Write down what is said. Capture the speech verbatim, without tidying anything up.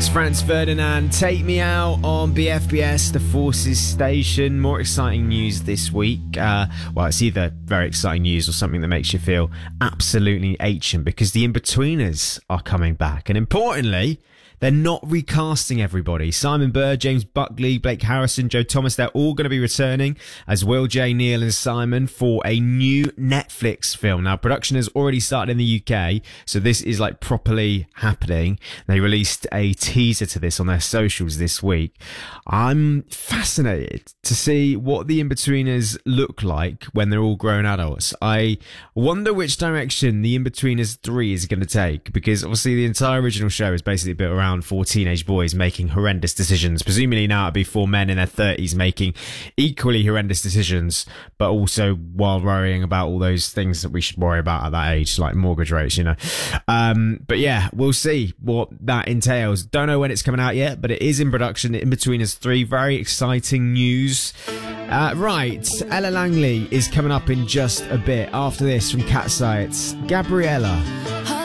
Franz Ferdinand, Take Me Out on B F B S, the Forces station. More exciting news this week. Uh, well, it's either very exciting news or something that makes you feel absolutely ancient, because the In-Betweeners are coming back. And importantly, they're not recasting everybody. Simon Bird, James Buckley, Blake Harrison, Joe Thomas, they're all going to be returning as Will J. Neal and Simon for a new Netflix film. Now, production has already started in the U K, so this is like properly happening. They released a teaser to this on their socials this week. I'm fascinated to see what the In-Betweeners look like when they're all grown adults. I wonder which direction the In-Betweeners three is going to take, because obviously the entire original show is basically built around four teenage boys making horrendous decisions. Presumably now it'd be four men in their thirties making equally horrendous decisions, but also while worrying about all those things that we should worry about at that age, like mortgage rates, you know. Um, but yeah, we'll see what that entails. Don't know when it's coming out yet, but it is in production. In-Betweeners three, very exciting news. Uh, right, Ella Langley is coming up in just a bit. After this, from Cat's Eye, it's Gabriella.